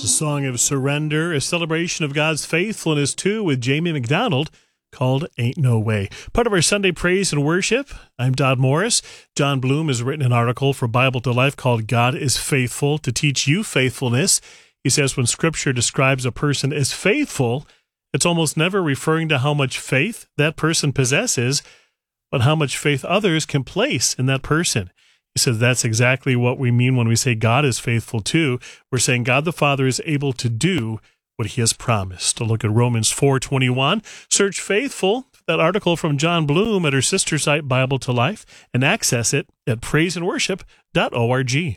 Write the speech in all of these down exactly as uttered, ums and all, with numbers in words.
It's a song of surrender, a celebration of God's faithfulness, too, with Jamie McDonald, called Ain't No Way. Part of our Sunday praise and worship. I'm Dodd Morris. John Bloom has written an article for Bible to Life called God is Faithful to teach you faithfulness. He says when Scripture describes a person as faithful, it's almost never referring to how much faith that person possesses, but how much faith others can place in that person. He says that's exactly what we mean when we say God is faithful too. We're saying God the Father is able to do what he has promised. To look at Romans four twenty-one, search faithful, that article from John Bloom at her sister site Bible to Life, and access it at praise and worship dot org. Dude,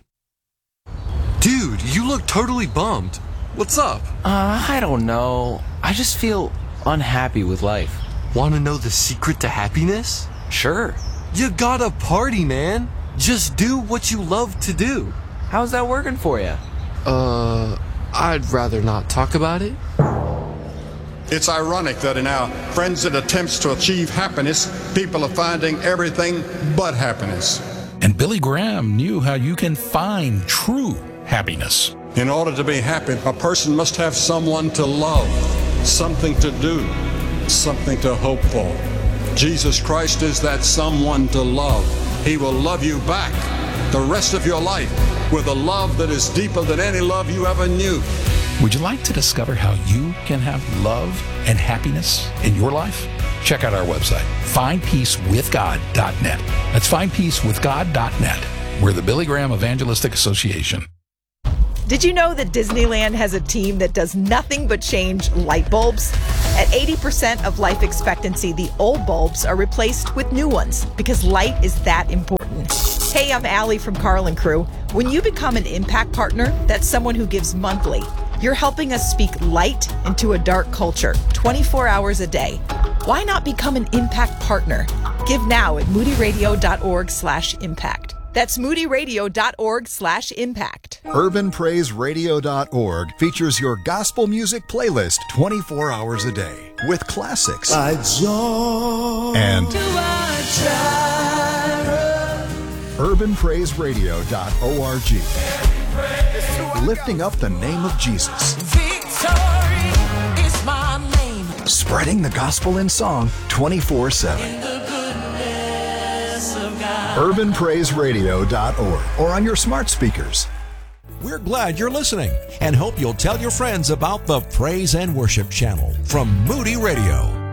you look totally bummed. What's up? Uh, I don't know. I just feel unhappy with life. Want to know the secret to happiness? Sure. You gotta party, man. Just do what you love to do. How's that working for you? Uh, I'd rather not talk about it. It's ironic that in our frenzied attempts to achieve happiness, people are finding everything but happiness. And Billy Graham knew how you can find true happiness. In order to be happy, a person must have someone to love, something to do, something to hope for. Jesus Christ is that someone to love. He will love you back the rest of your life with a love that is deeper than any love you ever knew. Would you like to discover how you can have love and happiness in your life? Check out our website, find peace with god dot net. That's find peace with god dot net. We're the Billy Graham Evangelistic Association. Did you know that Disneyland has a team that does nothing but change light bulbs? At eighty percent of life expectancy, the old bulbs are replaced with new ones because light is that important. Hey, I'm Allie from Carl and Crew. When you become an Impact Partner, that's someone who gives monthly. You're helping us speak light into a dark culture, twenty-four hours a day. Why not become an Impact Partner? Give now at moody radio dot org slash impact. That's moody radio dot org slash impact. urban praise radio dot org features your gospel music playlist twenty-four hours a day with classics and urban praise radio dot org, lifting up the name of Jesus. Victory is my name. Spreading the gospel in song twenty-four seven. urban praise radio dot org or on your smart speakers. We're glad you're listening and hope you'll tell your friends about the Praise and Worship channel from Moody Radio.